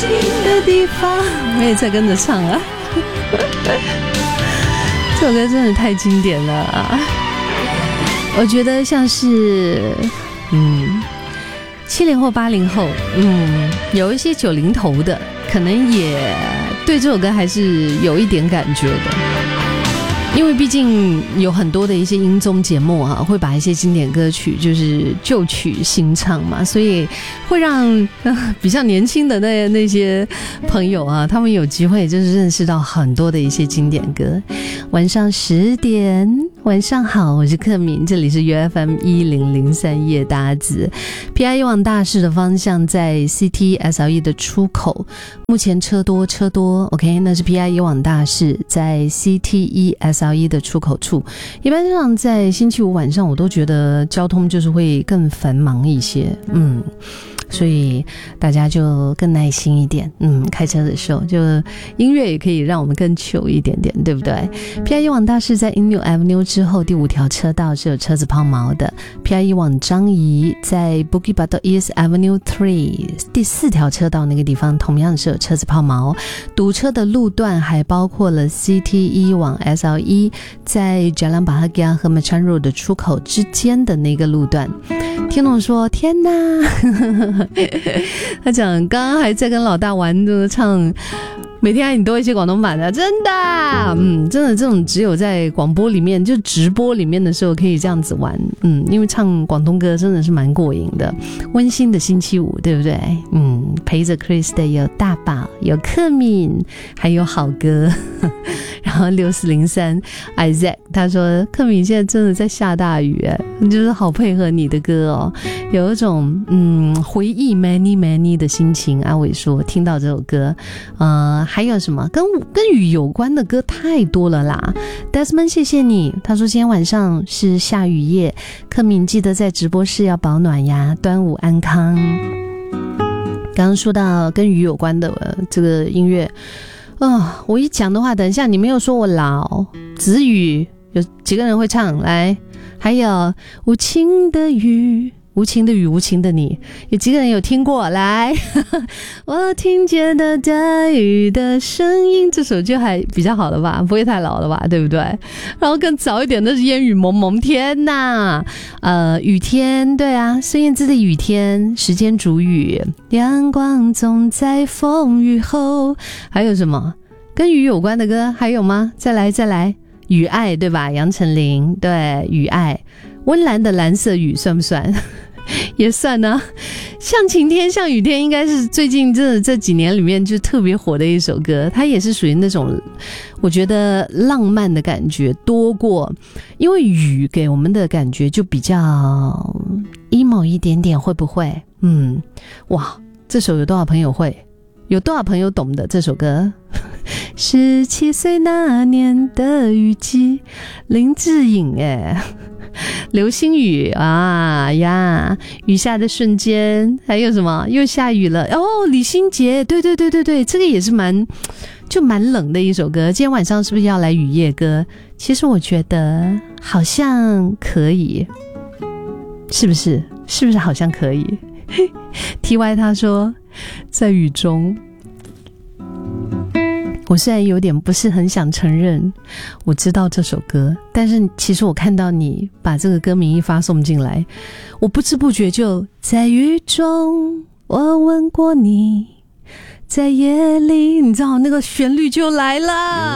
的地方，我也在跟着唱啊。这首歌真的太经典了啊！我觉得像是70后80后有一些90头的可能也对这首歌还是有一点感觉的，因为毕竟有很多的一些音综节目会把一些经典歌曲就是旧曲新唱嘛，所以会让比较年轻的那些朋友他们有机会就是认识到很多的一些经典歌。晚上10点，晚上好，我是克敏，这里是 UFM1003 夜搭子。PIE 往大市的方向在 CTSLE 的出口，目前车多 OK， 那是 PIE 往大市在 CTESLE 的出口处。一般上在星期五晚上我都觉得交通就是会更繁忙一些，所以大家就更耐心一点，开车的时候就音乐也可以让我们更糗一点点，对不对？ PIE 往大市在 Inyo Avenue 之后第5条车道是有车子抛锚的。 PIE 往张仪在 Bukit Batok East Avenue 3第4条车道那个地方同样是有车子抛锚，堵车的路段还包括了 CTE 往 SLE 在 Jalan Bahagia 和 Machan Road 的出口之间的那个路段。天龙说天哪他讲刚刚还在跟老大玩的唱每天爱你多一些广东版的，真的真的这种只有在广播里面就直播里面的时候可以这样子玩，因为唱广东歌真的是蛮过瘾的，温馨的星期五，对不对？陪着 Chris 的有大宝，有克敏，还有好歌然后6403 Isaac 他说克敏现在真的在下大雨就是好配合你的歌哦，有一种回忆 many 的心情。阿伟说听到这首歌还有什么跟雨有关的歌太多了啦。 Desmond 谢谢你，他说今天晚上是下雨夜，克敏记得在直播室要保暖呀，端午安康。刚刚说到跟雨有关的这个音乐我一讲的话等一下你没有说我老，子雨有几个人会唱来？还有无情的雨，无情的雨，无情的你，有几个人有听过来？我听见的大雨的声音，这首就还比较好了吧，不会太老了吧，对不对？然后更早一点的是烟雨蒙蒙，天哪雨天，对啊，孙燕姿的雨天，时间煮雨，阳光总在风雨后。还有什么跟雨有关的歌还有吗？再来雨爱，对吧？杨丞琳，对，雨爱。温岚的蓝色雨算不算？也算呢。像晴天像雨天应该是最近这几年里面就特别火的一首歌，它也是属于那种我觉得浪漫的感觉多过，因为雨给我们的感觉就比较 emo 一点点，会不会哇，这首有多少朋友会，有多少朋友懂的这首歌？17岁那年的雨季，林志颖流星雨呀，雨下的瞬间，还有什么又下雨了李心洁，对，这个也是蛮冷的一首歌。今天晚上是不是要来雨夜歌？其实我觉得好像可以，是不是好像可以TY 他说在雨中，我虽然有点不是很想承认我知道这首歌，但是其实我看到你把这个歌名一发送进来，我不知不觉就在雨中我吻过你，在夜里，你知道那个旋律就来了。